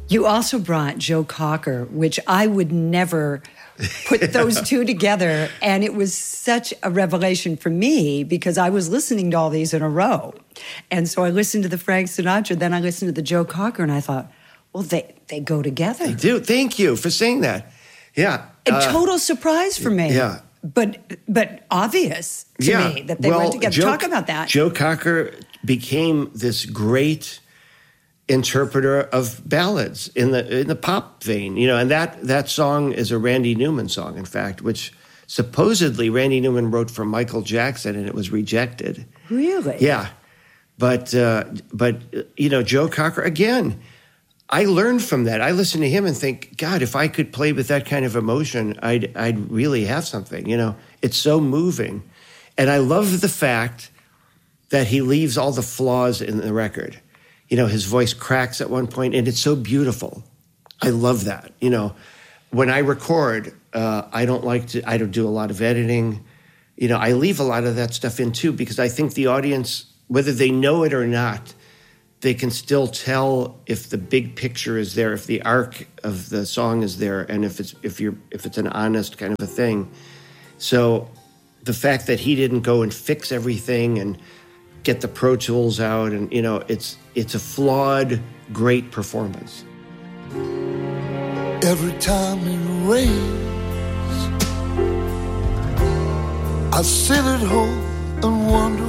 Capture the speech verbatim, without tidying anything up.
You also brought Joe Cocker, which I would never put those two together. And it was such a revelation for me because I was listening to all these in a row. And so I listened to the Frank Sinatra, then I listened to the Joe Cocker, and I thought, well, they, they go together. They do. Thank you for saying that. Yeah. A uh, total surprise for me. Yeah. But but obvious to yeah. me that they well, went together. Joe, Talk about that. Joe Cocker became this great interpreter of ballads in the in the pop vein, you know, and that that song is a Randy Newman song, in fact, which supposedly Randy Newman wrote for Michael Jackson, and it was rejected. Really? Yeah, but uh, but you know, Joe Cocker again. I learned from that. I listen to him and think, God, if I could play with that kind of emotion, I'd I'd really have something. You know, it's so moving, and I love the fact that he leaves all the flaws in the record. You know, his voice cracks at one point, and it's so beautiful. I love that. You know, when I record, uh, I don't like to. I don't do a lot of editing. You know, I leave a lot of that stuff in too because I think the audience, whether they know it or not, they can still tell if the big picture is there, if the arc of the song is there, and if it's if you're if it's an honest kind of a thing. So the fact that he didn't go and fix everything and get the Pro Tools out, and you know, it's it's a flawed, great performance. Every time it rains, I sit at home and wonder